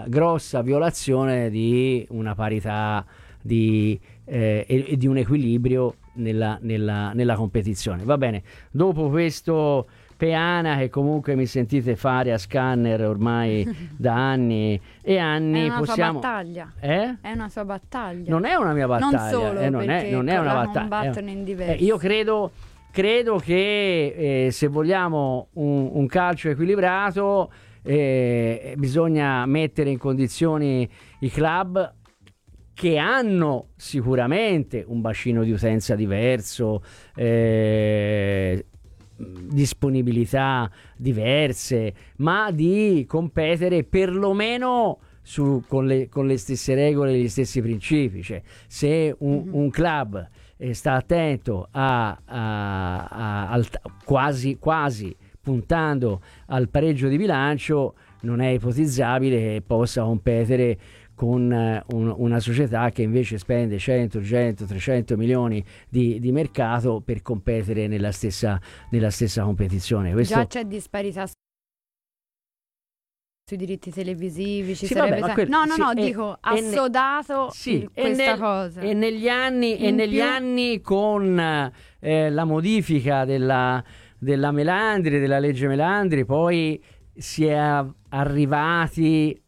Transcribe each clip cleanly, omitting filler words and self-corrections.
grossa violazione di una parità e di un equilibrio nella competizione. Va bene, dopo questo peana che comunque mi sentite fare a Scanner ormai da anni e anni, è una possiamo... sua battaglia. È una sua battaglia. Non è una mia battaglia. Non solo, non è una la battaglia. combattono in diversi. Io credo che se vogliamo un calcio equilibrato bisogna mettere in condizioni i club che hanno sicuramente un bacino di utenza diverso, disponibilità diverse, ma di competere perlomeno con le stesse regole e gli stessi principi. Cioè, se un club sta attento quasi puntando al pareggio di bilancio, non è ipotizzabile che possa competere con una società che invece spende 100, 300 milioni di mercato per competere nella stessa competizione. Già c'è disparità sui diritti televisivi, dico assodato questa cosa. E negli anni con la modifica della Melandri, della legge Melandri, poi si è arrivati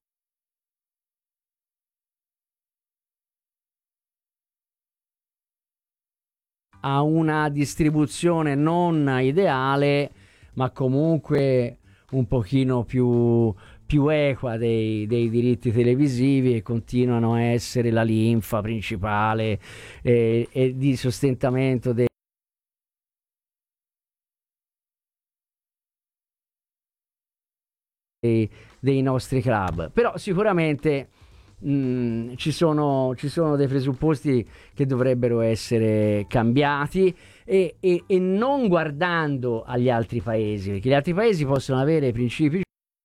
a una distribuzione non ideale, ma comunque un pochino più equa dei diritti televisivi, e continuano a essere la linfa principale e di sostentamento dei nostri club. Però sicuramente ci sono dei presupposti che dovrebbero essere cambiati e non guardando agli altri paesi, perché gli altri paesi possono avere principi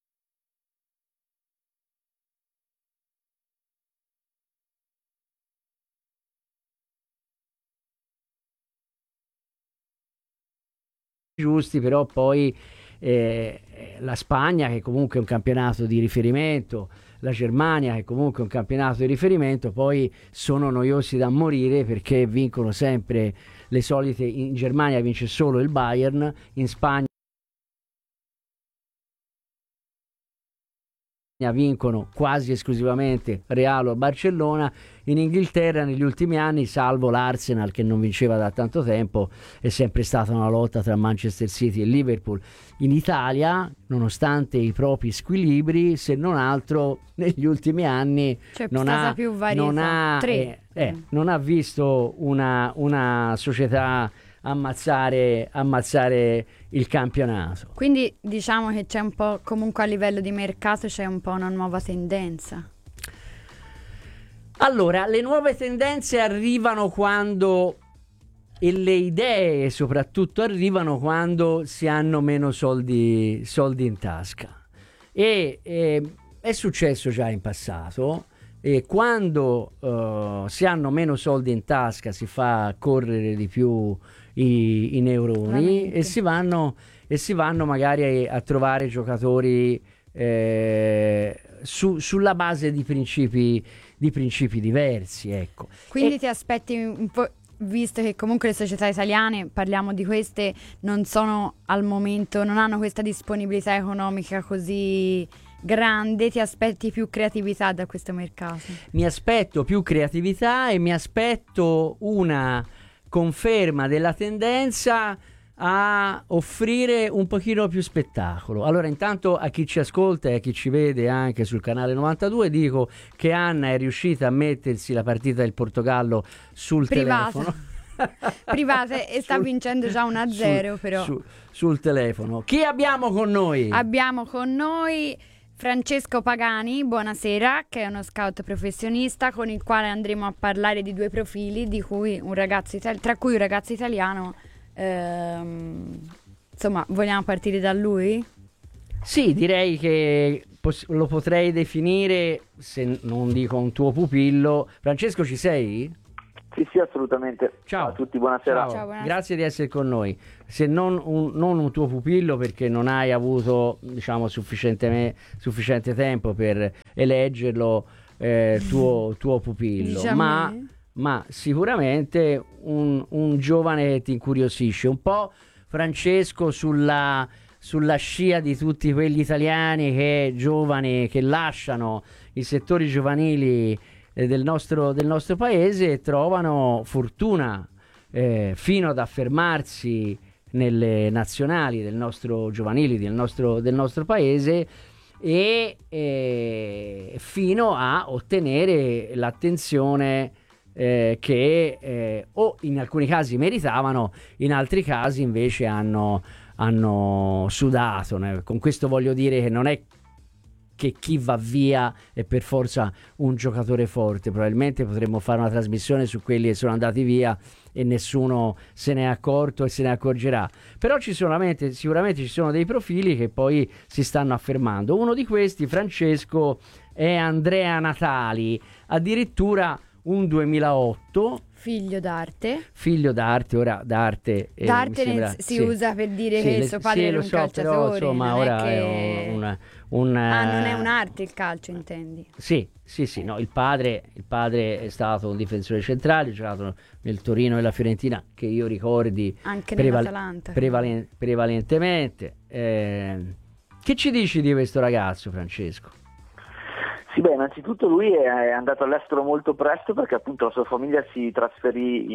giusti, però poi la Spagna, che comunque è un campionato di riferimento, la Germania, che comunque è un campionato di riferimento, poi sono noiosi da morire perché vincono sempre le solite. In Germania vince solo il Bayern, in Spagna vincono quasi esclusivamente Real o Barcellona. In Inghilterra negli ultimi anni, salvo l'Arsenal che non vinceva da tanto tempo, è sempre stata una lotta tra Manchester City e Liverpool. In Italia, nonostante i propri squilibri, se non altro negli ultimi anni non ha visto una società ammazzare il campionato. Quindi diciamo che c'è un po', comunque a livello di mercato c'è un po' una nuova tendenza. Allora, le nuove tendenze arrivano quando, e le idee soprattutto arrivano quando si hanno meno soldi in tasca, e è successo già in passato. E quando si hanno meno soldi in tasca si fa correre di più i neuroni e si vanno magari a trovare giocatori sulla base di principi diversi, ecco. Quindi ti aspetti un po', visto che comunque le società italiane, parliamo di queste, non sono al momento, non hanno questa disponibilità economica così grande, ti aspetti più creatività da questo mercato? Mi aspetto più creatività e mi aspetto una conferma della tendenza a offrire un pochino più spettacolo. Allora, intanto a chi ci ascolta e a chi ci vede anche sul canale 92 dico che Anna è riuscita a mettersi la partita del Portogallo sul telefono. Private, e sta vincendo già 1-0 però. Sul telefono. Chi abbiamo con noi? Abbiamo con noi Francesco Pagani, buonasera, che è uno scout professionista con il quale andremo a parlare di due profili, di cui tra cui un ragazzo italiano. Insomma, vogliamo partire da lui? Sì, direi che lo potrei definire, se non dico un tuo pupillo. Francesco, ci sei? Sì, sì, assolutamente. Ciao a tutti, buonasera. Ciao. Ciao, buonasera. Grazie di essere con noi. Se non un tuo pupillo, perché non hai avuto, diciamo, sufficiente tempo per eleggerlo tuo pupillo, Dici a me? ma sicuramente un giovane che ti incuriosisce un po', Francesco, sulla scia di tutti quegli italiani giovani che lasciano i settori giovanili del nostro paese e trovano fortuna fino ad affermarsi nelle nazionali del nostro giovanili del nostro paese e fino a ottenere l'attenzione che o in alcuni casi meritavano, in altri casi invece hanno sudato. Con questo voglio dire che non è che chi va via è per forza un giocatore forte. Probabilmente potremmo fare una trasmissione su quelli che sono andati via e nessuno se ne è accorto e se ne accorgerà, però sicuramente ci sono dei profili che poi si stanno affermando. Uno di questi, Francesco, è Andrea Natali, addirittura un 2008, Figlio d'arte. Ora d'arte Si usa per dire che suo padre era un calciatore, però insomma non ora è non è un'arte il calcio, intendi? Sì, no, il padre è stato un difensore centrale, ha giocato nel Torino e la Fiorentina, che io ricordi anche nell'Atalanta prevalentemente. Che ci dici di questo ragazzo, Francesco? Sì, beh, innanzitutto lui è andato all'estero molto presto perché appunto la sua famiglia si trasferì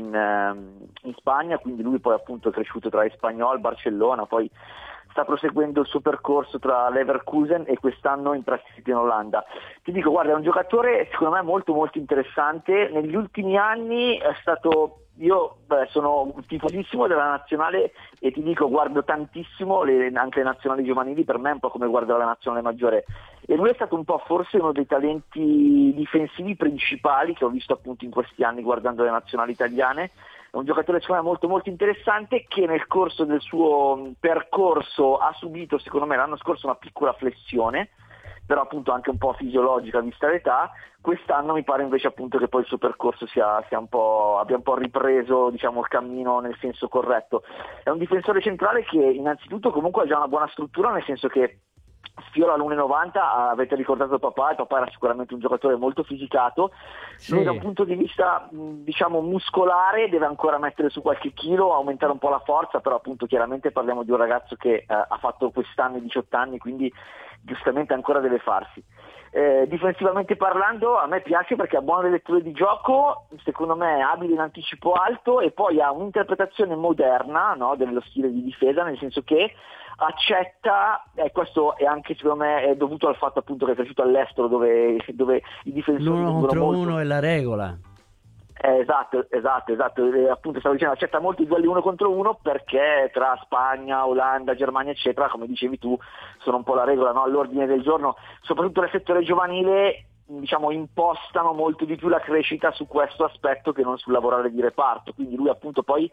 in Spagna, quindi lui poi appunto è cresciuto tra Espanyol, Barcellona, poi sta proseguendo il suo percorso tra Leverkusen e quest'anno in prestito in Olanda. Ti dico, guarda, è un giocatore secondo me molto molto interessante. Negli ultimi anni è stato... Io sono un tifosissimo della nazionale e ti dico, guardo tantissimo anche le nazionali giovanili, per me è un po' come guardare la nazionale maggiore, e lui è stato un po' forse uno dei talenti difensivi principali che ho visto appunto in questi anni guardando le nazionali italiane. È un giocatore secondo me molto molto interessante, che nel corso del suo percorso ha subito secondo me l'anno scorso una piccola flessione, però appunto anche un po' fisiologica vista l'età. Quest'anno mi pare invece appunto che poi il suo percorso abbia un po' ripreso, diciamo, il cammino nel senso corretto. È un difensore centrale che innanzitutto comunque ha già una buona struttura, nel senso che sfiora l'1,90, avete ricordato il papà era sicuramente un giocatore molto fisicato. Sì. Lui da un punto di vista diciamo muscolare deve ancora mettere su qualche chilo, aumentare un po' la forza, però appunto chiaramente parliamo di un ragazzo che ha fatto quest'anno 18 anni, quindi giustamente ancora deve farsi. Difensivamente parlando a me piace perché ha buone letture di gioco, secondo me è abile in anticipo alto e poi ha un'interpretazione moderna, no, dello stile di difesa, nel senso che accetta, questo è anche secondo me è dovuto al fatto appunto che è cresciuto all'estero dove i difensori l'uno contro uno è la regola. Esatto, appunto stavo dicendo, accetta molti duelli uno contro uno perché tra Spagna, Olanda, Germania eccetera, come dicevi tu, sono un po' la regola, no? All'ordine del giorno, soprattutto nel settore giovanile, diciamo, impostano molto di più la crescita su questo aspetto che non sul lavorare di reparto, quindi lui appunto poi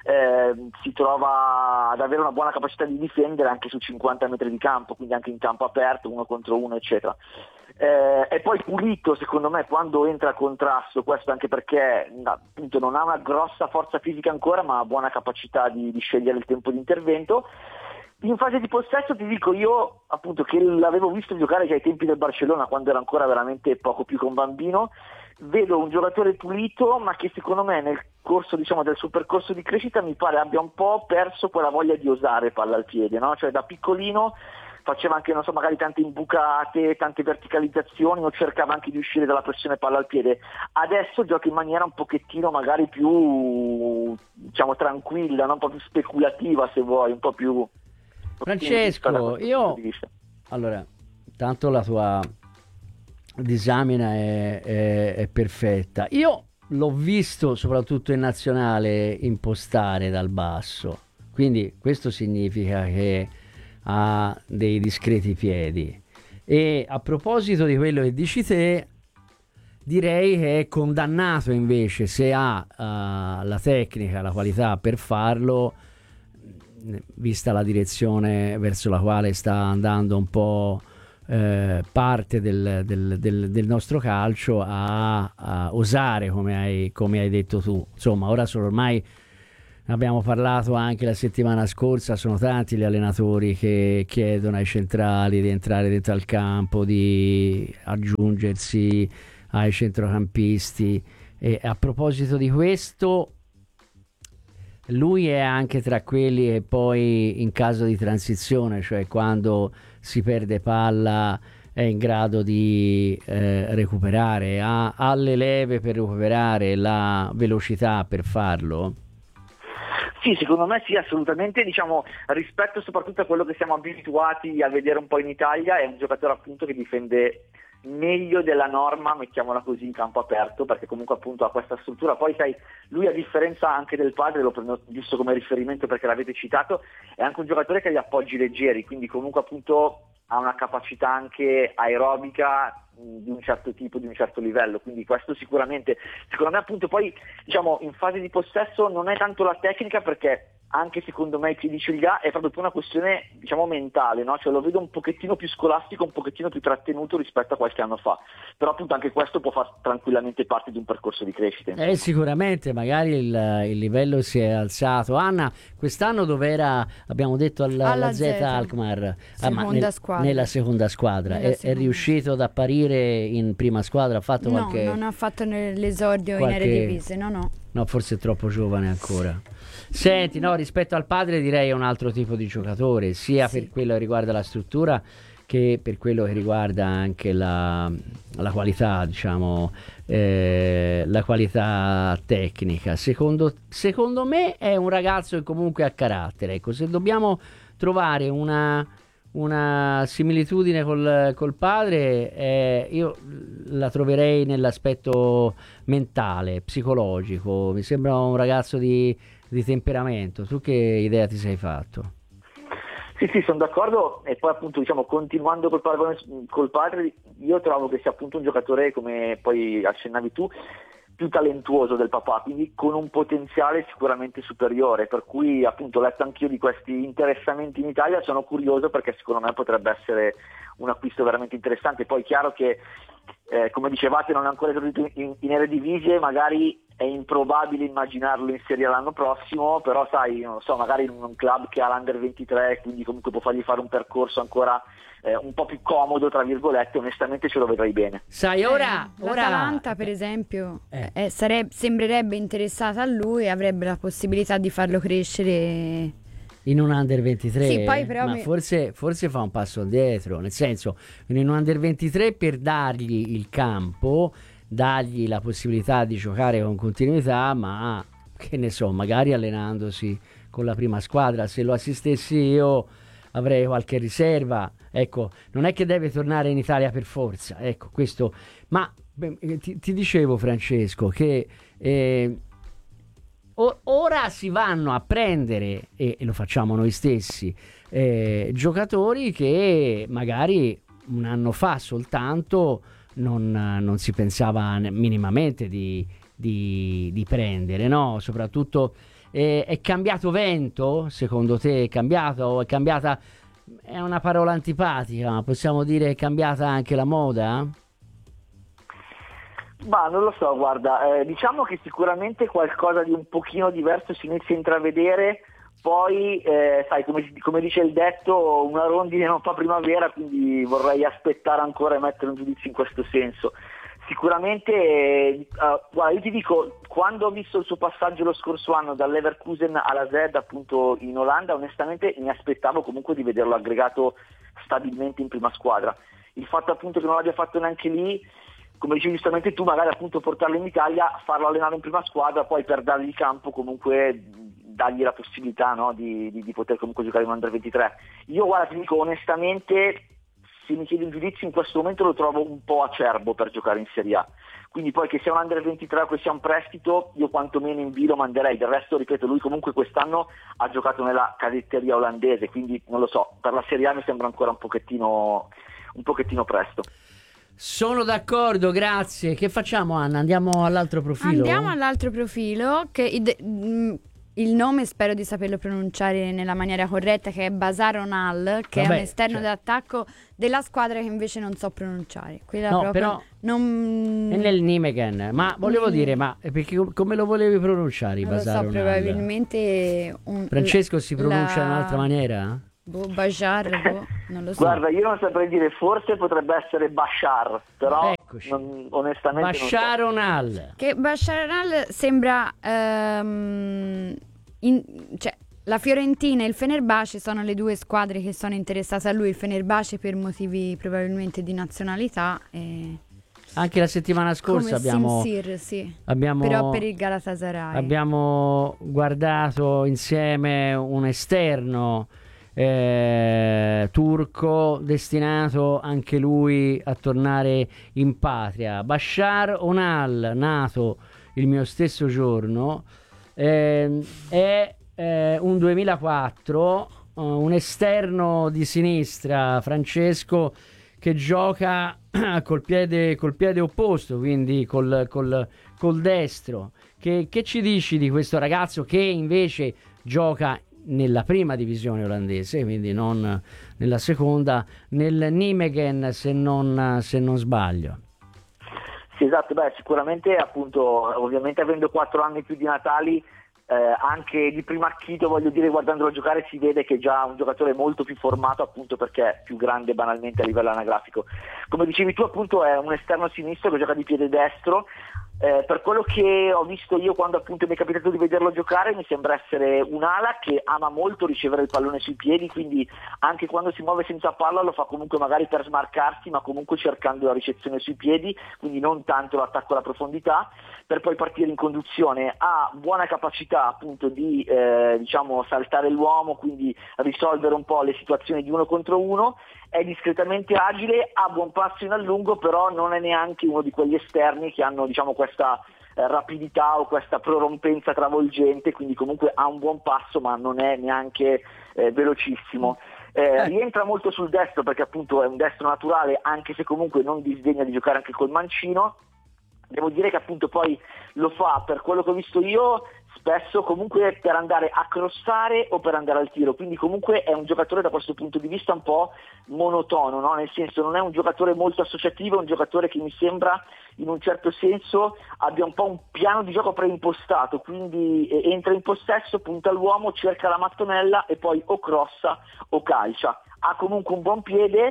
si trova ad avere una buona capacità di difendere anche su 50 metri di campo, quindi anche in campo aperto, uno contro uno eccetera. È poi pulito secondo me quando entra a contrasto, questo anche perché appunto non ha una grossa forza fisica ancora, ma ha buona capacità di scegliere il tempo di intervento. In fase di possesso ti dico, io appunto che l'avevo visto giocare già ai tempi del Barcellona quando era ancora veramente poco più che un bambino, vedo un giocatore pulito ma che secondo me nel corso, diciamo, del suo percorso di crescita mi pare abbia un po' perso quella voglia di osare palla al piede, no? Cioè da piccolino faceva anche, non so, magari tante imbucate, tante verticalizzazioni, o cercava anche di uscire dalla pressione palla al piede. Adesso gioca in maniera un pochettino magari più, diciamo, tranquilla, no? Un po' più speculativa se vuoi, un po' più... Francesco, allora, tanto la tua disamina è perfetta. Io l'ho visto soprattutto in nazionale impostare dal basso, quindi questo significa che ha dei discreti piedi. E a proposito di quello che dici te, direi che è condannato invece, se ha la tecnica, la qualità per farlo, vista la direzione verso la quale sta andando un po' parte del nostro calcio a osare, come hai detto tu. Insomma, ora sono ormai, abbiamo parlato anche la settimana scorsa, sono tanti gli allenatori che chiedono ai centrali di entrare dentro al campo, di aggiungersi ai centrocampisti. E a proposito di questo, lui è anche tra quelli che poi in caso di transizione, cioè quando si perde palla, è in grado di recuperare, ha le leve per recuperare, la velocità per farlo? Sì, secondo me sì, assolutamente, diciamo, rispetto soprattutto a quello che siamo abituati a vedere un po' in Italia, è un giocatore appunto che difende meglio della norma, mettiamola così, in campo aperto, perché comunque appunto ha questa struttura. Poi sai, lui a differenza anche del padre, lo prendo giusto come riferimento perché l'avete citato, è anche un giocatore che ha gli appoggi leggeri, quindi comunque appunto ha una capacità anche aerobica di un certo tipo, di un certo livello, quindi questo sicuramente. Secondo me appunto poi, diciamo, in fase di possesso non è tanto la tecnica, perché anche secondo me i piedi ce li ha, è proprio una questione, diciamo, mentale, no? Cioè lo vedo un pochettino più scolastico, un pochettino più trattenuto rispetto a qualche anno fa, però appunto anche questo può far tranquillamente parte di un percorso di crescita. Sicuramente, magari il livello si è alzato. Anna, quest'anno dov'era, abbiamo detto, alla Z Alkmaar, nella seconda squadra, è riuscito ad apparire in prima squadra? Ha fatto qualche... non ha fatto l'esordio in Eredivisie, no, forse è troppo giovane ancora. Senti, no, rispetto al padre direi è un altro tipo di giocatore, sia per quello che riguarda la struttura che per quello che riguarda anche la qualità, diciamo, la qualità tecnica. Secondo me è un ragazzo che comunque ha carattere. Ecco, se dobbiamo trovare una similitudine col padre, io la troverei nell'aspetto mentale, psicologico. Mi sembra un ragazzo di temperamento. Tu che idea ti sei fatto? Sì, sono d'accordo, e poi appunto, diciamo, continuando col padre, io trovo che sia appunto un giocatore, come poi accennavi tu, più talentuoso del papà, quindi con un potenziale sicuramente superiore, per cui appunto ho letto anch'io di questi interessamenti in Italia, sono curioso perché secondo me potrebbe essere un acquisto veramente interessante. Poi chiaro che come dicevate non è ancora esordito in Eredivisie, magari è improbabile immaginarlo in Serie A l'anno prossimo, però sai, non so, magari in un club che ha l'Under 23, quindi comunque può fargli fare un percorso ancora un po' più comodo, tra virgolette, onestamente ce lo vedrei bene. Sai, ora l'Atalanta per esempio sembrerebbe interessata a lui e avrebbe la possibilità di farlo crescere in un Under 23, sì, poi però forse fa un passo indietro, nel senso, in un Under 23 per dargli il campo, dargli la possibilità di giocare con continuità, ma che ne so, magari allenandosi con la prima squadra. Se lo assistessi io avrei qualche riserva, ecco, non è che deve tornare in Italia per forza, ecco questo. Ma ti dicevo, Francesco, che ora si vanno a prendere, e lo facciamo noi stessi, giocatori che magari un anno fa soltanto non si pensava minimamente di prendere, no? Soprattutto è cambiato vento, secondo te è cambiato? È cambiata, è una parola antipatica, ma possiamo dire è cambiata anche la moda? Ma non lo so, guarda, diciamo che sicuramente qualcosa di un pochino diverso si inizia a intravedere. Poi sai, come dice il detto, una rondine non fa primavera, quindi vorrei aspettare ancora e mettere un giudizio in questo senso. Sicuramente, guarda, io ti dico, quando ho visto il suo passaggio lo scorso anno dall'Leverkusen alla Z appunto in Olanda, onestamente mi aspettavo comunque di vederlo aggregato stabilmente in prima squadra. Il fatto appunto che non l'abbia fatto neanche lì, come dicevi giustamente tu, magari appunto portarlo in Italia, farlo allenare in prima squadra, poi per dargli campo comunque dargli la possibilità, no, di poter comunque giocare in Under 23. Io guarda, ti dico onestamente, se mi chiedi un giudizio in questo momento lo trovo un po' acerbo per giocare in Serie A, quindi poi che sia un Under 23 o che sia un prestito, io quantomeno in B lo manderei. Del resto, ripeto, lui comunque quest'anno ha giocato nella cadetteria olandese, quindi non lo so, per la Serie A mi sembra ancora un pochettino presto. Sono d'accordo, grazie. Che facciamo, Anna? Andiamo all'altro profilo? Andiamo all'altro profilo che il nome spero di saperlo pronunciare nella maniera corretta, che è Bashar Onal, che è un esterno d'attacco della squadra che invece non so pronunciare. Quella No, proprio però non... è nel Nijmegen, ma volevo dire, ma perché come lo volevi pronunciare non lo Bashar so, Onal? probabilmente Francesco si pronuncia in un'altra maniera? Bashar, non lo so. Guarda, io non saprei dire, forse potrebbe essere Bashar, però Eccoci. onestamente Bashar non so. Onal. Che Bashar Onal sembra cioè, la Fiorentina e il Fenerbahce sono le due squadre che sono interessate a lui. Il Fenerbahce per motivi probabilmente di nazionalità e Anche la settimana scorsa come Simsir, sì. abbiamo Però per il Galatasaray abbiamo guardato insieme un esterno turco destinato anche lui a tornare in patria. Bashar Onal, nato il mio stesso giorno, è un 2004, un esterno di sinistra, Francesco, che gioca col piede opposto, quindi col destro. Che ci dici di questo ragazzo che invece gioca nella prima divisione olandese, quindi non nella seconda, nel Nijmegen, se non sbaglio? Sì, esatto, sicuramente appunto, ovviamente avendo 4 anni più di Natali, anche di primo acchito, voglio dire, guardandolo giocare si vede che è già un giocatore molto più formato, appunto perché è più grande banalmente a livello anagrafico. Come dicevi tu, appunto è un esterno sinistro che gioca di piede destro. Per quello che ho visto io quando appunto mi è capitato di vederlo giocare, mi sembra essere un'ala che ama molto ricevere il pallone sui piedi, quindi anche quando si muove senza palla lo fa comunque magari per smarcarsi, ma comunque cercando la ricezione sui piedi, quindi non tanto l'attacco alla profondità, per poi partire in conduzione. Ha buona capacità appunto di diciamo saltare l'uomo, quindi risolvere un po' le situazioni di 1 contro 1, è discretamente agile, ha buon passo in allungo, però non è neanche uno di quegli esterni che hanno, diciamo, questa rapidità o questa prorompenza travolgente, quindi comunque ha un buon passo ma non è neanche velocissimo. Rientra molto sul destro perché appunto è un destro naturale, anche se comunque non disdegna di giocare anche col mancino. Devo dire che appunto poi lo fa, per quello che ho visto io, spesso comunque per andare a crossare o per andare al tiro, quindi comunque è un giocatore da questo punto di vista un po' monotono, no? Nel senso non è un giocatore molto associativo, è un giocatore che mi sembra in un certo senso abbia un po' un piano di gioco preimpostato, quindi entra in possesso, punta all'uomo, cerca la mattonella e poi o crossa o calcia. Ha comunque un buon piede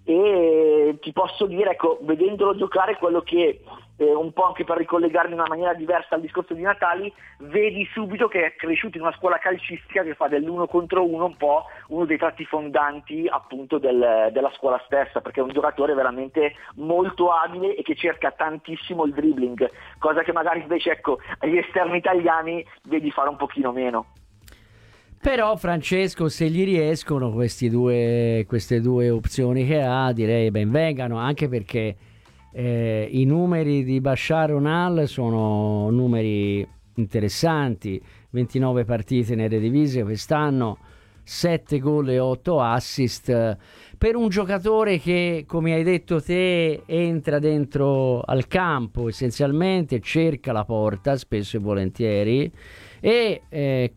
e ti posso dire, ecco, vedendolo giocare, quello che un po' anche per ricollegarmi in una maniera diversa al discorso di Natali, vedi subito che è cresciuto in una scuola calcistica che fa dell'1 contro 1 un po' uno dei tratti fondanti appunto della scuola stessa, perché è un giocatore veramente molto abile e che cerca tantissimo il dribbling, cosa che magari invece, ecco, agli esterni italiani vedi fare un pochino meno. Però Francesco, se gli riescono queste due opzioni che ha, direi ben vengano, anche perché i numeri di Bashar Onal sono numeri interessanti, 29 partite in Eredivisie quest'anno, 7 gol e 8 assist, per un giocatore che, come hai detto te, entra dentro al campo essenzialmente, cerca la porta spesso e volentieri, e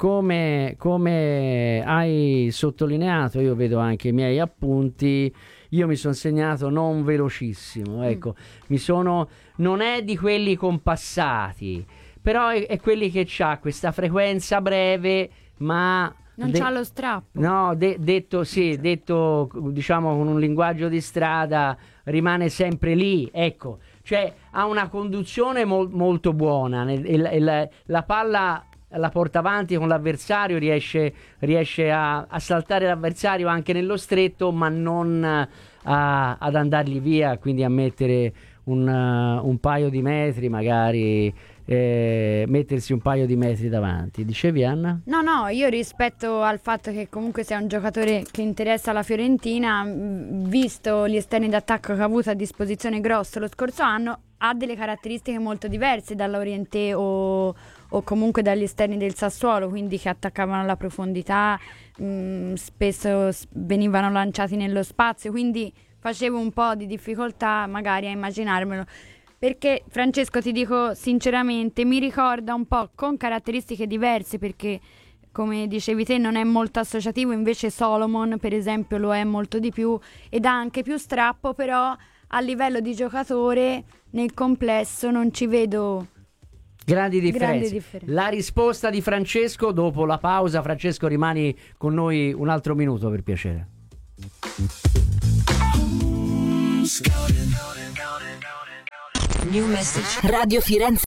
come hai sottolineato, io vedo anche i miei appunti, io mi sono segnato non velocissimo, ecco, non è di quelli compassati, però è quelli che c'ha questa frequenza breve, ma non c'ha lo strappo. No, detto diciamo con un linguaggio di strada, rimane sempre lì, ecco, cioè ha una conduzione molto buona, la palla la porta avanti con l'avversario, riesce a saltare l'avversario anche nello stretto, ma non ad andargli via, quindi a mettere un paio di metri, magari mettersi un paio di metri davanti. Dicevi, Anna? No, io rispetto al fatto che comunque sia un giocatore che interessa la Fiorentina, visto gli esterni d'attacco che ha avuto a disposizione Grosso lo scorso anno, ha delle caratteristiche molto diverse dall'Orienté o comunque dagli esterni del Sassuolo, quindi che attaccavano alla profondità, spesso venivano lanciati nello spazio, quindi facevo un po' di difficoltà magari a immaginarmelo perché Francesco, ti dico sinceramente, mi ricorda un po' con caratteristiche diverse, perché come dicevi te non è molto associativo, invece Solomon per esempio lo è molto di più ed ha anche più strappo, però a livello di giocatore nel complesso non ci vedo grandi differenze. differenze. La risposta di Francesco dopo la pausa. Francesco, rimani con noi un altro minuto per piacere. New Message Radio Firenze.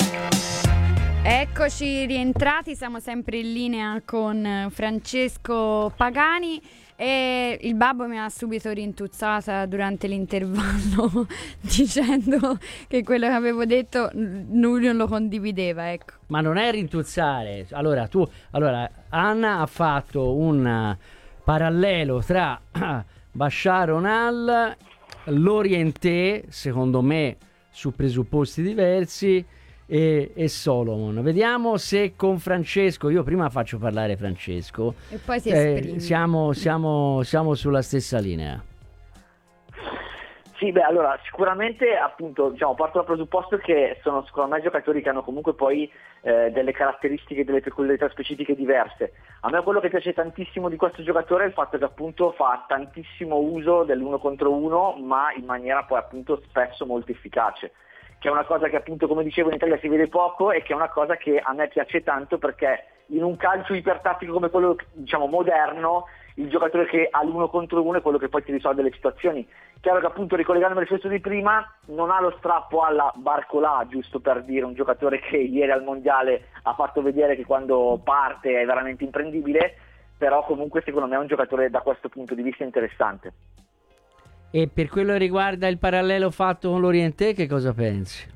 Eccoci rientrati, siamo sempre in linea con Francesco Pagani e il babbo mi ha subito rintuzzata durante l'intervallo dicendo che quello che avevo detto lui non lo condivideva, ecco. Ma non è rintuzzare. Allora, Anna ha fatto un parallelo tra Bashar Onal, Lorientè, secondo me su presupposti diversi, e Solomon. Vediamo se con Francesco, io prima faccio parlare Francesco E poi si esprime. siamo sulla stessa linea. Sì, beh, allora sicuramente appunto parto dal presupposto che sono secondo me giocatori che hanno comunque poi delle caratteristiche, delle peculiarità specifiche diverse. A me quello che piace tantissimo di questo giocatore è il fatto che appunto fa tantissimo uso dell'uno contro uno, ma in maniera poi appunto spesso molto efficace, che è una cosa che appunto, come dicevo, in Italia si vede poco e che è una cosa che a me piace tanto, perché in un calcio ipertattico come quello moderno, il giocatore che ha l'uno contro uno è quello che poi ti risolve le situazioni. Chiaro che appunto, ricollegandomi al discorso di prima, non ha lo strappo alla Barcolà, giusto per dire, un giocatore che ieri al mondiale ha fatto vedere che quando parte è veramente imprendibile, però comunque secondo me è un giocatore da questo punto di vista interessante. E per quello che riguarda il parallelo fatto con l'Orientè, che cosa pensi?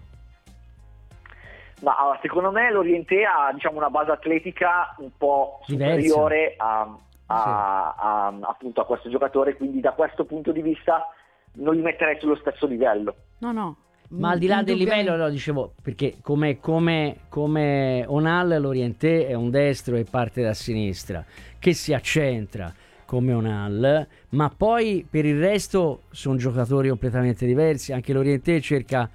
Ma secondo me l'Orientè ha una base atletica un po' superiore appunto a questo giocatore, quindi da questo punto di vista non li metterei sullo stesso livello. No. Ma al di là del livello, no, dicevo, perché come Onal, l'Orientè è un destro e parte da sinistra, che si accentra come Onal, ma poi per il resto sono giocatori completamente diversi. Anche l'Orientè cerca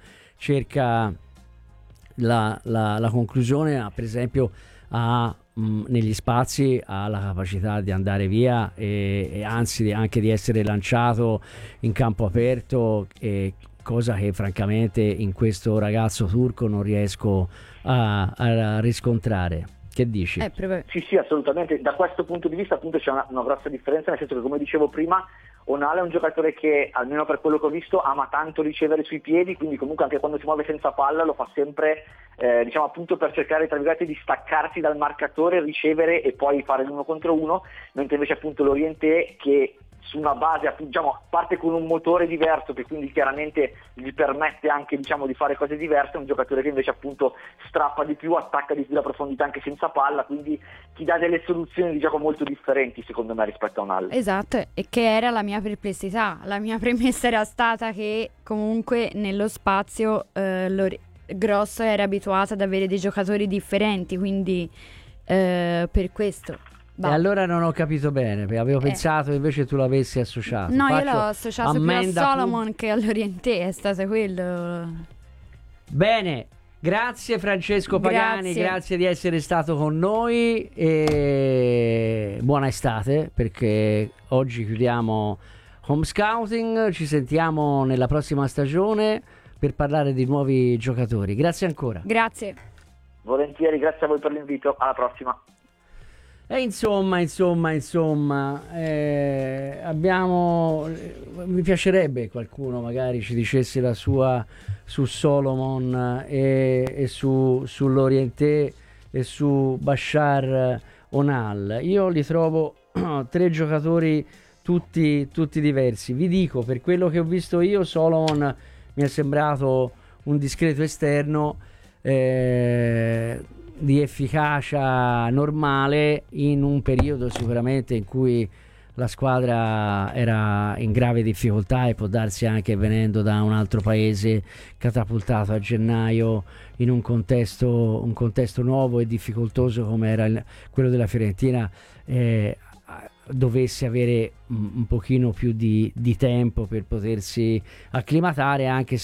la conclusione, per esempio negli spazi ha la capacità di andare via e anzi anche di essere lanciato in campo aperto, cosa che francamente in questo ragazzo turco non riesco a riscontrare. Che dici? Sì, assolutamente. Da questo punto di vista appunto c'è una grossa differenza, nel senso che, come dicevo prima, Onal è un giocatore che, almeno per quello che ho visto, ama tanto ricevere sui piedi, quindi comunque anche quando si muove senza palla lo fa sempre appunto per cercare, tra virgolette, di staccarsi dal marcatore, ricevere e poi fare l'uno contro uno, mentre invece appunto l'Orientè, che su una base parte con un motore diverso, che quindi chiaramente gli permette anche di fare cose diverse, è un giocatore che invece appunto strappa di più, attacca di più la profondità anche senza palla, quindi ti dà delle soluzioni di gioco molto differenti secondo me rispetto a Onal. Esatto, e che era la mia perplessità. La mia premessa era stata che comunque nello spazio Grosso era abituato ad avere dei giocatori differenti, quindi per questo. E allora non ho capito bene, perché avevo pensato invece tu l'avessi associato. No, io l'ho associato più a Solomon che all'Orientè, è stato quello. Bene, grazie Francesco Pagani, grazie di essere stato con noi e buona estate, perché oggi chiudiamo Home Scouting, ci sentiamo nella prossima stagione per parlare di nuovi giocatori. Grazie ancora. Grazie. Volentieri, grazie a voi per l'invito, alla prossima. E insomma, mi piacerebbe qualcuno magari ci dicesse la sua su Solomon e sull'Orientè e su Bashar Onal. Io li trovo tre giocatori tutti diversi. Vi dico, per quello che ho visto io, Solomon mi è sembrato un discreto esterno di efficacia normale in un periodo sicuramente in cui la squadra era in grave difficoltà, e può darsi anche venendo da un altro paese catapultato a gennaio in un contesto nuovo e difficoltoso come era quello della Fiorentina, dovesse avere un pochino più di tempo per potersi acclimatare, anche se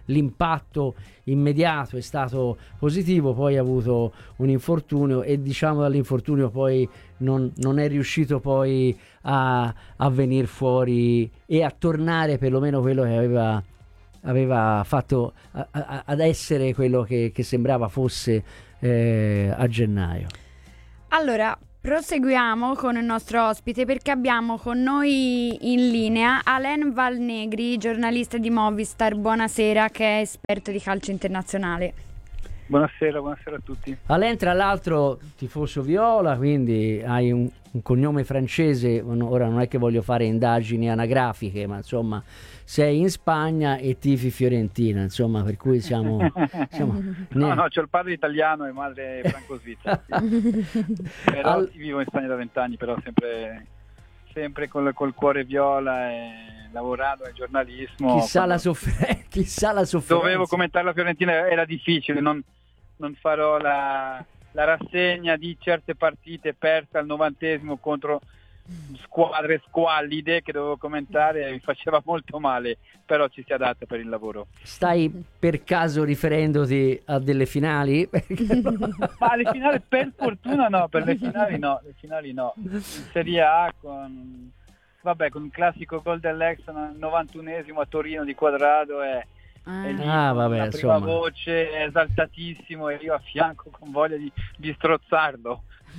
l'impatto immediato è stato positivo, poi ha avuto un infortunio e diciamo dall'infortunio poi non è riuscito poi a venire fuori e a tornare perlomeno quello che aveva fatto ad essere quello che sembrava fosse a gennaio. Allora, proseguiamo con il nostro ospite perché abbiamo con noi in linea Alain Valnegri, giornalista di Movistar. Buonasera, che è esperto di calcio internazionale. Buonasera a tutti. Alain, tra l'altro tifoso viola, quindi hai un cognome francese. Ora non è che voglio fare indagini anagrafiche, ma insomma sei in Spagna e tifi Fiorentina, insomma, per cui siamo no, c'ho il padre italiano e madre franco-svizzera. Però vivo in Spagna da 20 anni, però sempre col cuore viola e lavorando nel giornalismo. Chissà la sofferenza. Dovevo commentare la Fiorentina, era difficile, non farò la rassegna di certe partite perse al 90° contro squadre squallide che dovevo commentare, mi faceva molto male, però ci si adatta per il lavoro. Stai per caso riferendoti a delle finali? Ma le finali per fortuna no, per le finali no. In Serie A con il classico gol dell'Ex al 91° a Torino di Quadrado la prima voce, esaltatissimo, e io a fianco con voglia di strozzarlo.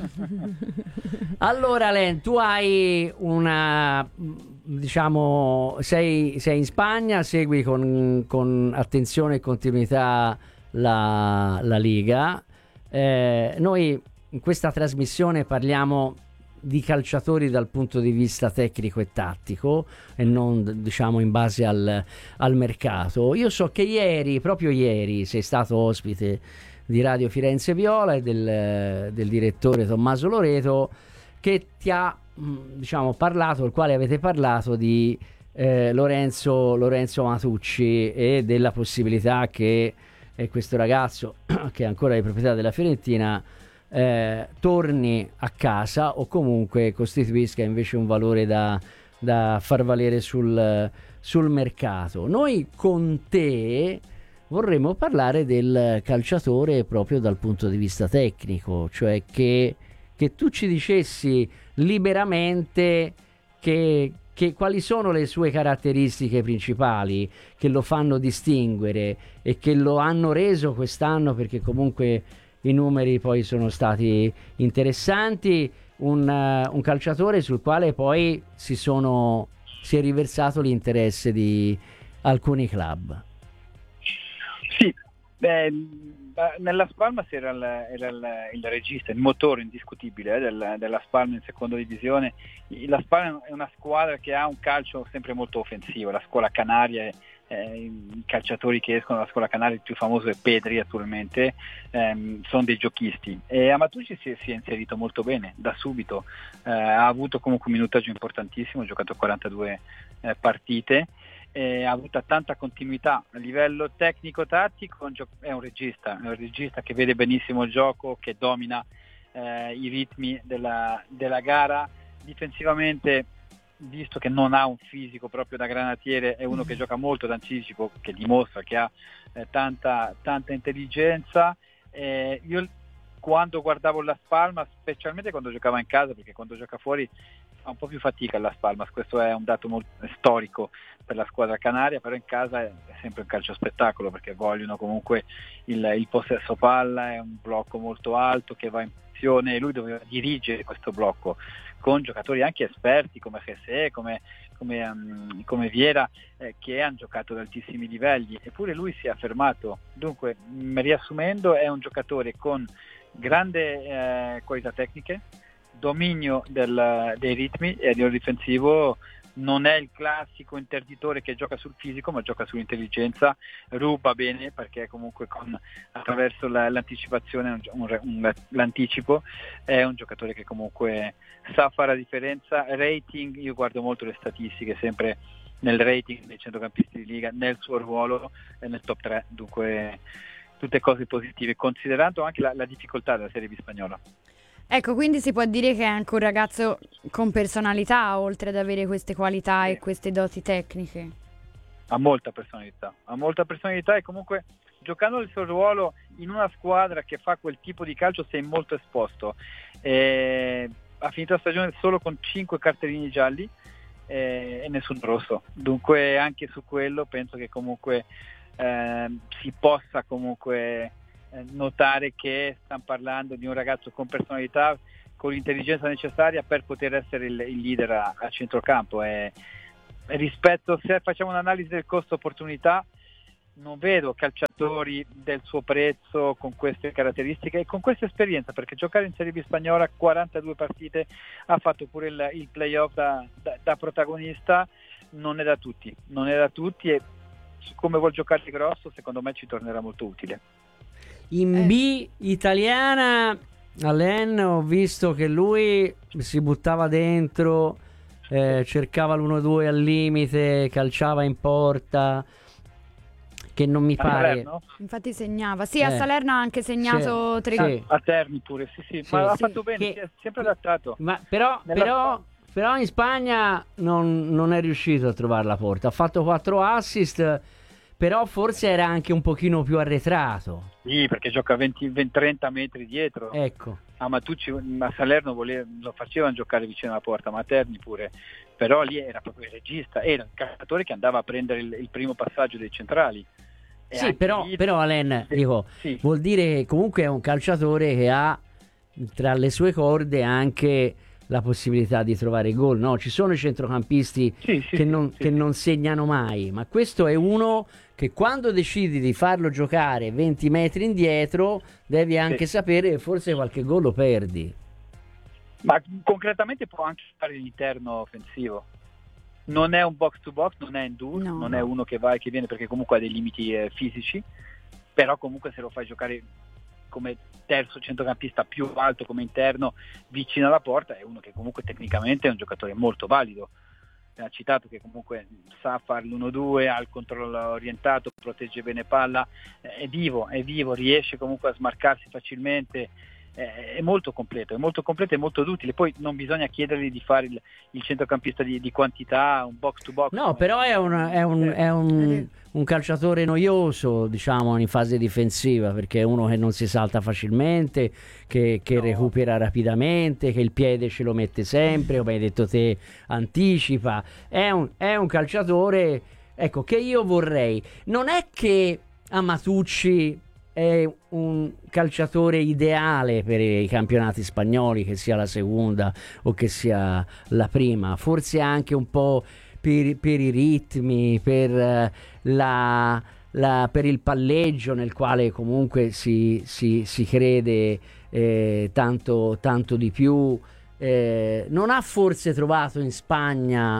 Allora Len, tu hai sei in Spagna, segui con attenzione e continuità la Liga. Noi in questa trasmissione parliamo di calciatori dal punto di vista tecnico e tattico e non in base al mercato. Io so che proprio ieri sei stato ospite di Radio Firenze Viola e del direttore Tommaso Loreto, che ti ha parlato, il quale avete parlato di Lorenzo Matucci e della possibilità che questo ragazzo che è ancora di proprietà della Fiorentina torni a casa o comunque costituisca invece un valore da far valere sul mercato. Noi con te vorremmo parlare del calciatore proprio dal punto di vista tecnico, cioè che tu ci dicessi liberamente che quali sono le sue caratteristiche principali che lo fanno distinguere e che lo hanno reso quest'anno, perché comunque i numeri poi sono stati interessanti, un calciatore sul quale poi si è riversato l'interesse di alcuni club. Sì, nella Spalmas era il regista, il motore indiscutibile della Spalma in seconda divisione. La Spalma è una squadra che ha un calcio sempre molto offensivo, la scuola canaria, i calciatori che escono dalla scuola canaria, il più famoso è Pedri attualmente, sono dei giochisti, e Amatucci si è inserito molto bene da subito, ha avuto comunque un minutaggio importantissimo, ha giocato 42 partite, ha avuto tanta continuità a livello tecnico-tattico, è un regista che vede benissimo il gioco, che domina i ritmi della gara. Difensivamente, visto che non ha un fisico proprio da granatiere, è uno che gioca molto d'anticipo, che dimostra che ha tanta intelligenza. Io quando guardavo la Spalma, specialmente quando giocava in casa, perché quando gioca fuori fa un po' più fatica la Spalma, questo è un dato molto storico per la squadra canaria, però in casa è sempre un calcio spettacolo, perché vogliono comunque il possesso palla, è un blocco molto alto che va in posizione, e lui doveva dirigere questo blocco con giocatori anche esperti come Jesse, come Viera, che hanno giocato ad altissimi livelli, eppure lui si è affermato. Dunque, riassumendo, è un giocatore con grande qualità tecniche, dominio dei ritmi, e a livello difensivo non è il classico interditore che gioca sul fisico, ma gioca sull'intelligenza, ruba bene, perché comunque attraverso l'anticipazione, l'anticipo, è un giocatore che comunque sa fare la differenza. Rating, io guardo molto le statistiche, sempre nel rating dei centrocampisti di Liga, nel suo ruolo nel top 3, dunque tutte cose positive, considerando anche la difficoltà della Serie B spagnola. Ecco, quindi si può dire che è anche un ragazzo con personalità, oltre ad avere queste qualità e queste doti tecniche. ha molta personalità e comunque giocando il suo ruolo in una squadra che fa quel tipo di calcio sei molto esposto. Ha finito la stagione solo con 5 cartellini gialli e nessun rosso, dunque anche su quello penso che comunque si possa comunque notare che stiamo parlando di un ragazzo con personalità, con l'intelligenza necessaria per poter essere il leader a centrocampo. Rispetto, se facciamo un'analisi del costo opportunità, non vedo calciatori del suo prezzo con queste caratteristiche e con questa esperienza, perché giocare in Serie B spagnola 42 partite, ha fatto pure il playoff da protagonista, non è da tutti e come vuol giocare grosso secondo me ci tornerà molto utile. In B italiana, Alain, ho visto che lui si buttava dentro, cercava l'1-2 al limite, calciava in porta, che non mi pare. Salerno? Infatti segnava. Sì, a Salerno ha anche segnato 3 sì. A Terni pure, sì. Ma ha fatto bene, si è sempre adattato. Ma però in Spagna non è riuscito a trovare la porta. Ha fatto 4 assist, però forse era anche un pochino più arretrato. Sì, perché gioca 20-30 metri dietro. Ecco. A Matucci, a Salerno lo facevano giocare vicino alla porta, ma a Terni pure. Però lì era proprio il regista, era il calciatore che andava a prendere il primo passaggio dei centrali. Sì, però Alain, sì. vuol dire che comunque è un calciatore che ha tra le sue corde anche la possibilità di trovare gol, no? Ci sono i centrocampisti che non segnano mai, ma questo è uno che quando decidi di farlo giocare 20 metri indietro devi anche sapere che forse qualche gol lo perdi. Ma concretamente può anche fare l'interno offensivo. Non è un box to box, non è Endur, non è uno che va e che viene, perché comunque ha dei limiti fisici, però comunque se lo fai giocare come terzo centrocampista più alto come interno vicino alla porta, è uno che comunque tecnicamente è un giocatore molto valido. Ha citato che comunque sa fare l'1-2, ha il controllo orientato, protegge bene palla, è vivo, riesce comunque a smarcarsi facilmente, è molto completo e molto utile. Poi non bisogna chiedergli di fare il centrocampista di quantità, un box to box. No, però è un calciatore noioso, diciamo, in fase difensiva, perché è uno che non si salta facilmente, che recupera rapidamente, che il piede ce lo mette sempre, come hai detto te, anticipa. È un calciatore, ecco, che io vorrei. Non è che Amatucci è un calciatore ideale per i campionati spagnoli, che sia la seconda o che sia la prima, forse anche un po' per i ritmi, per per il palleggio nel quale comunque si crede tanto di più. Non ha forse trovato in Spagna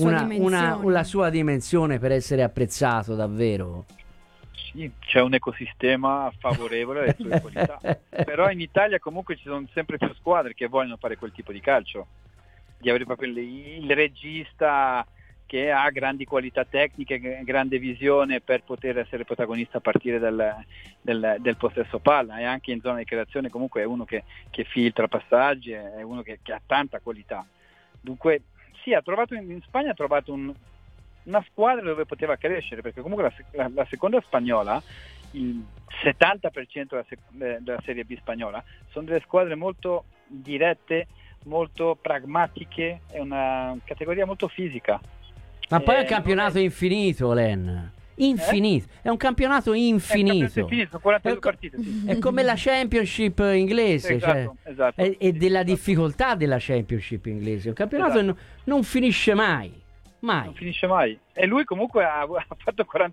la sua dimensione per essere apprezzato davvero. Sì, c'è un ecosistema favorevole alle sue qualità, però in Italia comunque ci sono sempre più squadre che vogliono fare quel tipo di calcio, di avere proprio il regista che ha grandi qualità tecniche, grande visione per poter essere protagonista a partire del possesso palla, e anche in zona di creazione comunque è uno che filtra passaggi, è uno che ha tanta qualità. Dunque sì, in Spagna ha trovato una squadra dove poteva crescere, perché comunque la seconda spagnola, il 70% della Serie B spagnola, sono delle squadre molto dirette, molto pragmatiche, è una categoria molto fisica. Ma poi è un campionato infinito, Len. Infinito, è un campionato infinito. Sono 42 partite, sì. È come la Championship inglese, esatto. E della difficoltà della Championship inglese. Un campionato non finisce mai. Non finisce mai. E lui comunque ha fatto 40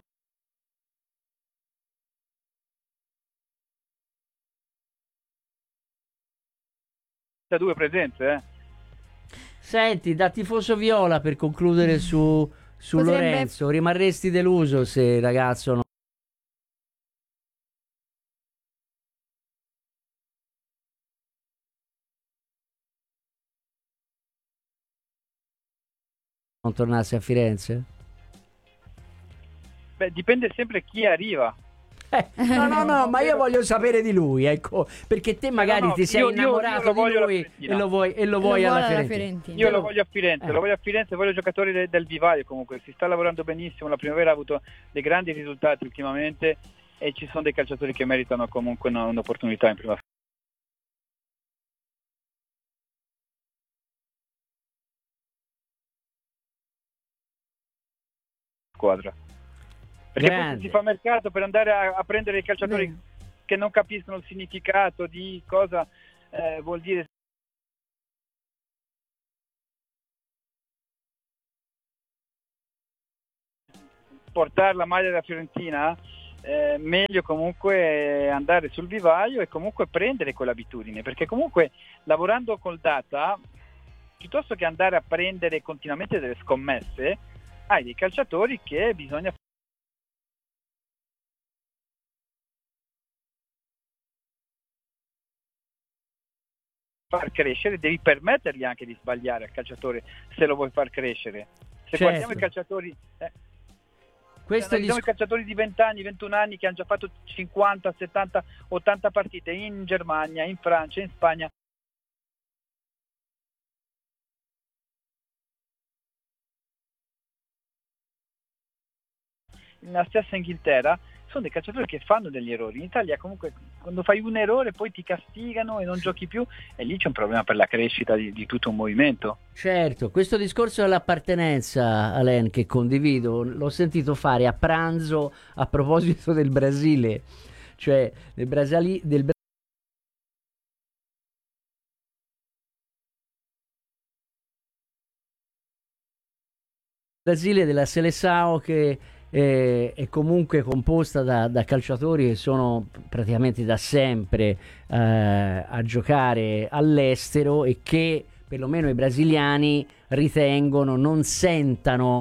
due presenze. Senti, da tifoso viola, per concludere su Lorenzo, rimarresti deluso se il ragazzo non tornasse a Firenze? Beh, dipende sempre chi arriva. No, ma io voglio sapere di lui, ecco, perché te magari ti sei innamorato di lui e lo vuoi alla Fiorentina. Io lo voglio a Firenze, voglio giocatori del vivaio, comunque si sta lavorando benissimo, la Primavera ha avuto dei grandi risultati ultimamente e ci sono dei calciatori che meritano comunque un'opportunità in prima squadra. Perché poi si fa mercato per andare a prendere i calciatori che non capiscono il significato di cosa vuol dire portare la maglia della Fiorentina. Meglio comunque andare sul vivaio e comunque prendere quell'abitudine, perché comunque lavorando col data, piuttosto che andare a prendere continuamente delle scommesse, hai dei calciatori che bisogna far crescere, devi permettergli anche di sbagliare al calciatore se lo vuoi far crescere. Se guardiamo i calciatori i calciatori di 20 anni, 21 anni che hanno già fatto 50, 70, 80 partite in Germania, in Francia, in Spagna. Nella stessa Inghilterra sono dei calciatori che fanno degli errori. In Italia comunque quando fai un errore poi ti castigano e non giochi più, e lì c'è un problema per la crescita di tutto un movimento. Certo, questo discorso dell'appartenenza, Alain, che condivido, l'ho sentito fare a pranzo a proposito del Brasile, cioè del Brasile, della Seleção, che è comunque composta da calciatori che sono praticamente da sempre a giocare all'estero e che perlomeno i brasiliani ritengono non sentano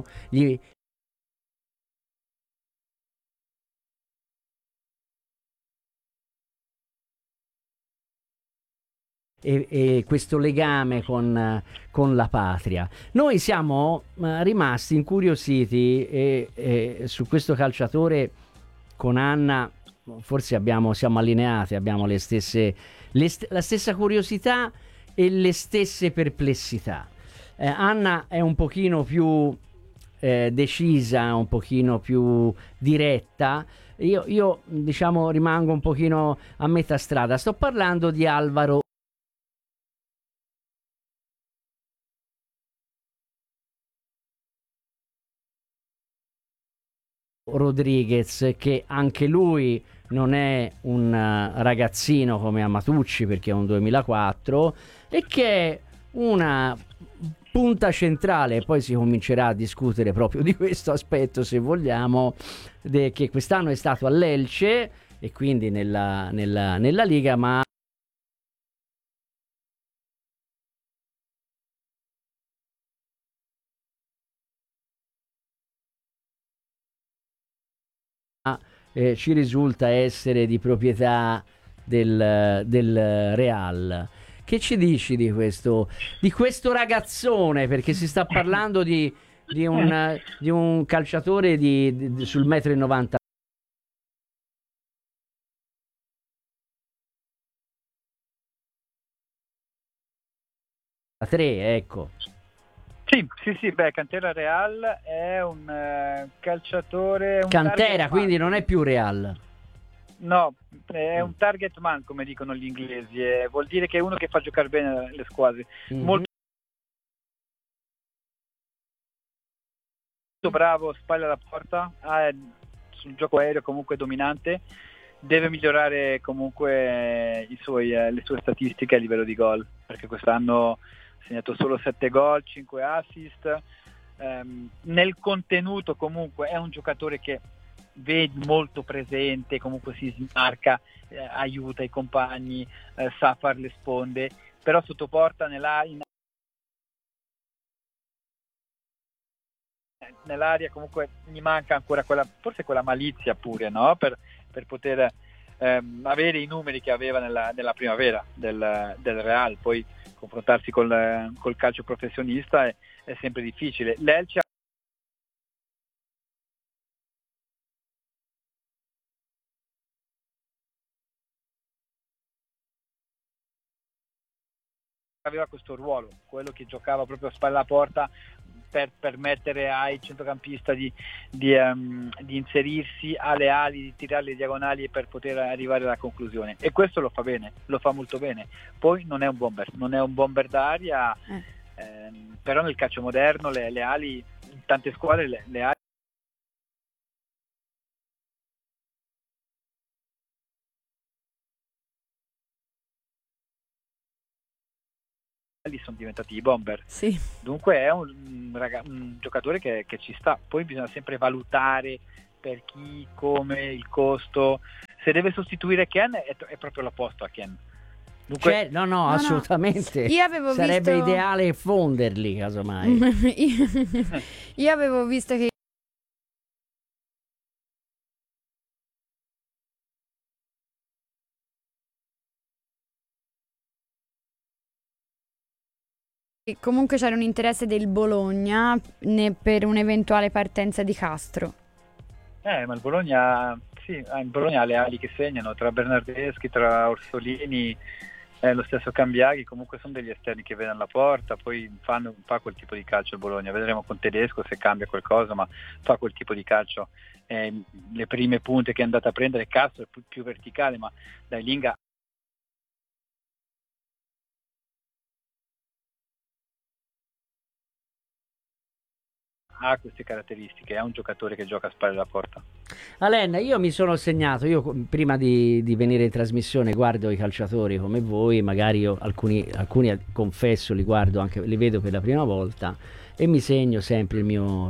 e questo legame con la patria. Noi siamo rimasti incuriositi su questo calciatore con Anna, forse siamo allineati, abbiamo la stessa curiosità e le stesse perplessità. Anna è un pochino più decisa, un pochino più diretta. Io diciamo rimango un pochino a metà strada. Sto parlando di Álvaro Rodriguez, che anche lui non è un ragazzino come Amatucci, perché è un 2004 e che è una punta centrale. Poi si comincerà a discutere proprio di questo aspetto, se vogliamo, che quest'anno è stato all'Elche e quindi nella Liga, ma ci risulta essere di proprietà del Real. Che ci dici di questo ragazzone? Perché si sta parlando di un calciatore sul 1,93 m, ecco. Sì, Cantera Real è un calciatore... Cantera, ququindi non è più Real. No, è un target man, come dicono gli inglesi, vuol dire che è uno che fa giocare bene le squadre. Molto bravo, spalla alla porta, sul gioco aereo comunque dominante, deve migliorare comunque le sue statistiche a livello di gol, perché quest'anno ha segnato solo 7 gol, 5 assist. Nel contenuto comunque è un giocatore che vedi molto presente, comunque si smarca, aiuta i compagni, sa fare le sponde, però sotto porta nell'aria comunque gli manca ancora forse quella malizia pure, no? Per poter avere i numeri che aveva nella primavera del Real. Poi confrontarsi col calcio professionista è sempre difficile. L'Elche aveva questo ruolo, quello che giocava proprio a spalla alla porta per permettere ai centrocampista di inserirsi alle ali, di tirare le diagonali per poter arrivare alla conclusione, e questo lo fa bene, lo fa molto bene. Poi non è un bomber d'aria, però nel calcio moderno le ali, in tante squadre le ali sono diventati i bomber. Sì. Dunque è un giocatore che ci sta. Poi bisogna sempre valutare per chi, come, il costo. Se deve sostituire Ken è proprio l'opposto a Ken. Dunque, no, assolutamente. Io avevo sarebbe visto... ideale fonderli, casomai. Io avevo visto che comunque c'era un interesse del Bologna per un'eventuale partenza di Castro. Ma il Bologna, sì, il Bologna ha le ali che segnano, tra Bernardeschi, tra Orsolini, lo stesso Cambiaghi, comunque sono degli esterni che vedono la porta, poi fa quel tipo di calcio il Bologna. Vedremo con Tedesco se cambia qualcosa, ma fa quel tipo di calcio. Le prime punte che è andata a prendere Castro è più verticale, ma dai, Linga ha queste caratteristiche, è un giocatore che gioca a spalle alla porta. Alen, io mi sono segnato, prima di venire in trasmissione guardo i calciatori come voi, magari io alcuni confesso li guardo, anche li vedo per la prima volta, e mi segno sempre il mio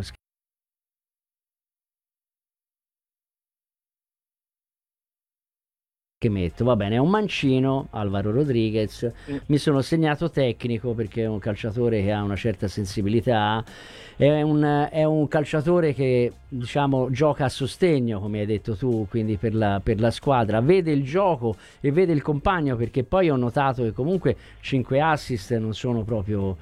che metto, va bene, è un mancino, Alvaro Rodriguez. Mi sono segnato tecnico perché è un calciatore che ha una certa sensibilità, è un calciatore che, diciamo, gioca a sostegno, come hai detto tu, quindi per la squadra, vede il gioco e vede il compagno, perché poi ho notato che comunque 5 assist non sono proprio...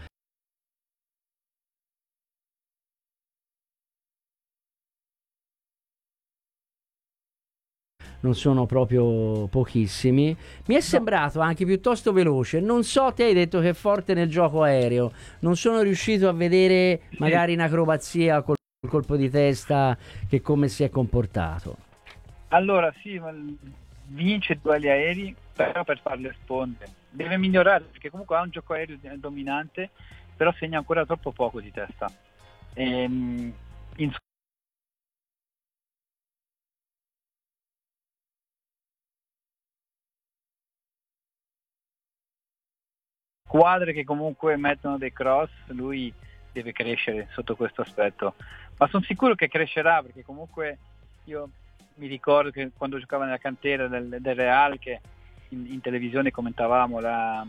non sono proprio pochissimi. Mi è sembrato anche piuttosto veloce. Non so, te hai detto che è forte nel gioco aereo, non sono riuscito a vedere magari in acrobazia col colpo di testa che come si è comportato. Allora sì, vince duelli aerei, però per farle sponde deve migliorare, perché comunque ha un gioco aereo dominante, però segna ancora troppo poco di testa. In squadre che comunque mettono dei cross, lui deve crescere sotto questo aspetto, ma sono sicuro che crescerà, perché comunque io mi ricordo che quando giocava nella cantera del Real, che in televisione commentavamo la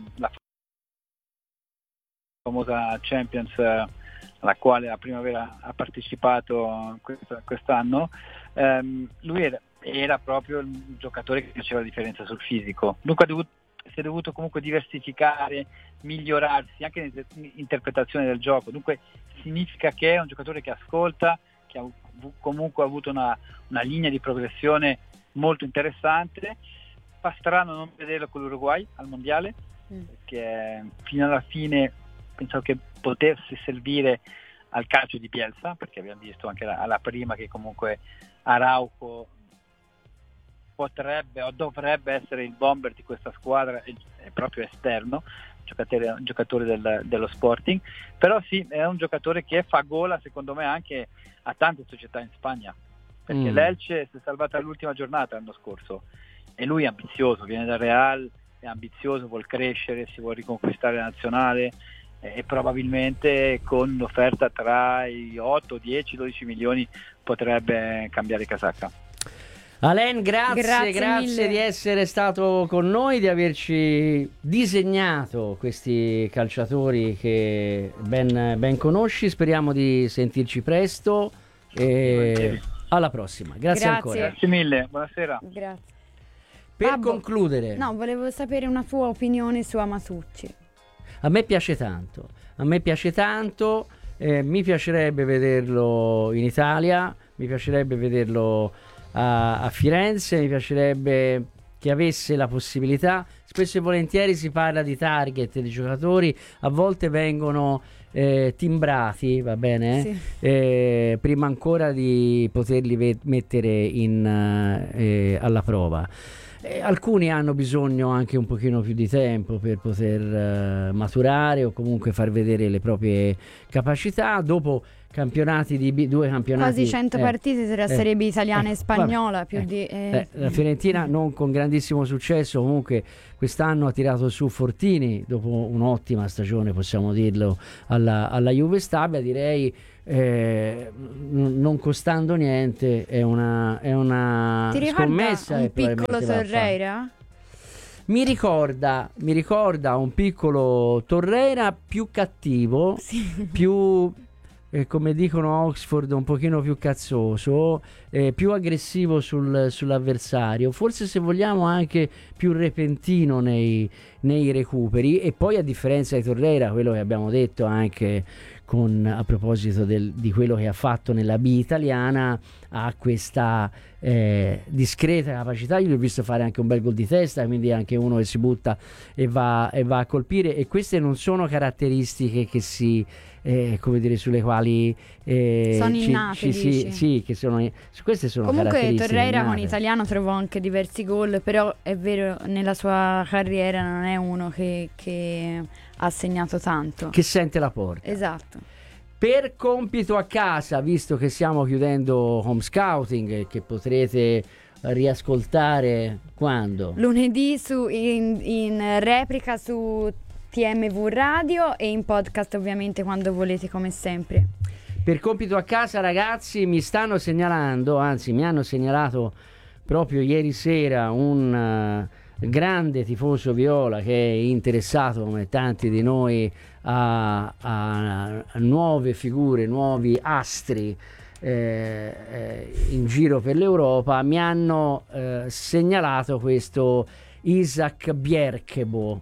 famosa Champions alla quale la Primavera ha partecipato quest'anno, lui era proprio il giocatore che faceva la differenza sul fisico. Dunque si è dovuto comunque diversificare, migliorarsi anche nell'interpretazione del gioco. Dunque significa che è un giocatore che ascolta, che ha comunque avuto una linea di progressione molto interessante. Fa strano non vederlo con l'Uruguay al mondiale, perché fino alla fine pensavo che potesse servire al calcio di Bielsa, perché abbiamo visto anche alla prima che comunque Araujo potrebbe o dovrebbe essere il bomber di questa squadra, è proprio esterno, giocatore dello Sporting, però sì, è un giocatore che fa gola secondo me anche a tante società in Spagna, perché l'Elche si è salvata all'ultima giornata l'anno scorso, e lui è ambizioso, viene dal Real, è ambizioso, vuol crescere, si vuole riconquistare la nazionale, e probabilmente con l'offerta tra i 8, 10, 12 milioni potrebbe cambiare casacca. Alen, grazie mille di essere stato con noi, di averci disegnato questi calciatori che ben conosci. Speriamo di sentirci presto e alla prossima. Grazie ancora. Grazie mille, buonasera. Grazie. Per Babbo, concludere, no, volevo sapere una tua opinione su Amasucci. a me piace tanto, mi piacerebbe vederlo in Italia, mi piacerebbe vederlo a Firenze, mi piacerebbe che avesse la possibilità. Spesso e volentieri si parla di target di giocatori, a volte vengono timbrati, va bene? Sì. Prima ancora di poterli mettere alla prova. Alcuni hanno bisogno anche un pochino più di tempo per poter maturare o comunque far vedere le proprie capacità. Dopo campionati di due campionati, quasi 100 partite tra Serie B italiana e spagnola, la Fiorentina non con grandissimo successo, comunque quest'anno ha tirato su fortini dopo un'ottima stagione, possiamo dirlo, alla Juve Stabia. Direi non costando niente, è una Ti scommessa. Un piccolo Torreira? Mi ricorda un piccolo Torreira più cattivo, sì. più come dicono a Oxford, un pochino più cazzoso, più aggressivo sull'avversario, forse, se vogliamo, anche più repentino nei recuperi. E poi, a differenza di Torreira, quello che abbiamo detto anche a proposito di quello che ha fatto nella B italiana, ha questa discreta capacità. Io l'ho visto fare anche un bel gol di testa, quindi anche uno che si butta e va a colpire, e queste non sono caratteristiche che come dire, sulle quali sono innate, sì, che sono, queste sono comunque caratteristiche Torreira innate. con Italiano trovò anche diversi gol, però è vero, nella sua carriera non è uno che ha segnato tanto, che sente la porta. Esatto. Per compito a casa, visto che stiamo chiudendo Home Scouting, che potrete riascoltare quando? Lunedì in replica su TMV Radio e in podcast ovviamente quando volete, come sempre. Per compito a casa, ragazzi, mi stanno segnalando, anzi mi hanno segnalato proprio ieri sera un grande tifoso viola che è interessato, come tanti di noi, a nuove figure, nuovi astri in giro per l'Europa. Mi hanno segnalato questo Isaac Bjerkebo,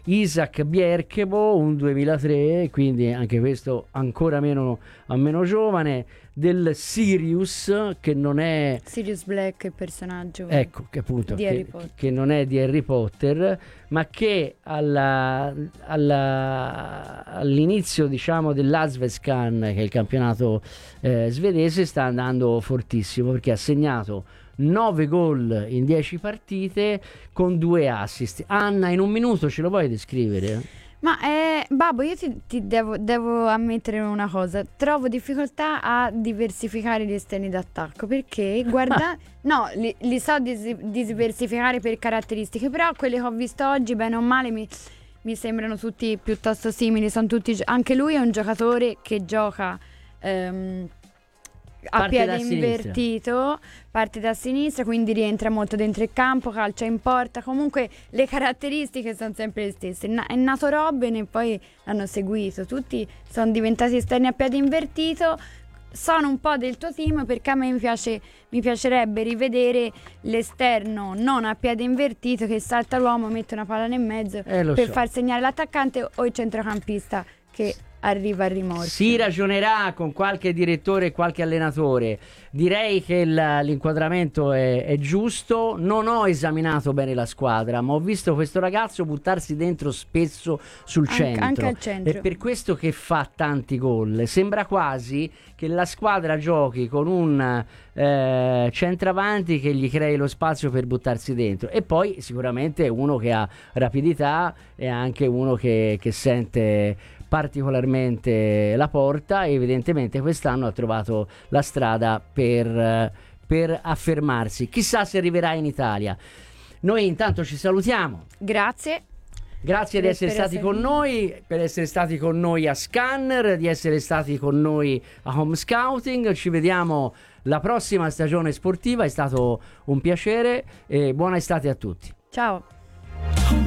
un 2003, quindi anche questo ancora meno giovane, del Sirius, che non è Sirius Black, il personaggio, ecco, che appunto di Harry Potter, che non è di Harry Potter, ma che all'inizio, diciamo, dell'Allsvenskan, che è il campionato svedese, sta andando fortissimo, perché ha segnato 9 gol in 10 partite con 2 assist. Anna, in un minuto ce lo puoi descrivere? Ma Babbo, io ti devo ammettere una cosa: trovo difficoltà a diversificare gli esterni d'attacco, perché guarda, no, li so diversificare per caratteristiche, però quelli che ho visto oggi, bene o male, mi sembrano tutti piuttosto simili. Sono tutti, anche lui è un giocatore che gioca a piede invertito, parte da sinistra, quindi rientra molto dentro il campo, calcia in porta. Comunque le caratteristiche sono sempre le stesse. È nato Robben e poi l'hanno seguito, tutti sono diventati esterni a piede invertito. Sono un po' del tuo team, perché a me mi piacerebbe rivedere l'esterno non a piede invertito, che salta l'uomo, mette una palla nel mezzo per far segnare l'attaccante, o il centrocampista che arriva a rimorchio. Si ragionerà con qualche direttore e qualche allenatore. Direi che l'inquadramento è giusto. Non ho esaminato bene la squadra, ma ho visto questo ragazzo buttarsi dentro spesso sul centro. Anche al centro. È per questo che fa tanti gol. Sembra quasi che la squadra giochi con un centravanti che gli crei lo spazio per buttarsi dentro. E poi sicuramente è uno che ha rapidità, e anche uno che sente particolarmente la porta, e evidentemente quest'anno ha trovato la strada per affermarsi. Chissà se arriverà in Italia. Noi intanto ci salutiamo. Grazie di essere stati con noi, per essere stati con noi a Scanner, di essere stati con noi a Home Scouting. Ci vediamo la prossima stagione sportiva, è stato un piacere e buona estate a tutti. Ciao.